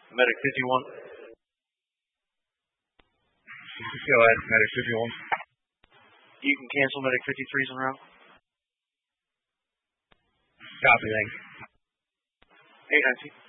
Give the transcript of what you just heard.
Medic 51. Go ahead, Medic 51. You can cancel Medic 53's en route. Copy, thanks. 819.